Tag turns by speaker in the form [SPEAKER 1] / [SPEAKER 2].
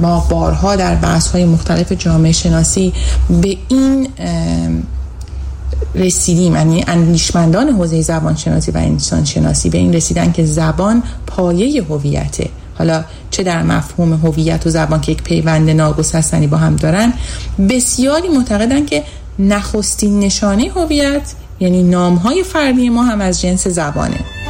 [SPEAKER 1] ما بارها در بحث‌های مختلف جامعه شناسی به این رسیدیم، یعنی اندیشمندان حوزه زبان شناسی و انسان شناسی به این رسیدن که زبان پایه هویته. حالا چه در مفهوم هویت و زبان که یک پیوند ناگسستنی با هم دارن، بسیاری معتقدن که نخستین نشانه هویت یعنی نام‌های فردی ما هم از جنس زبانه.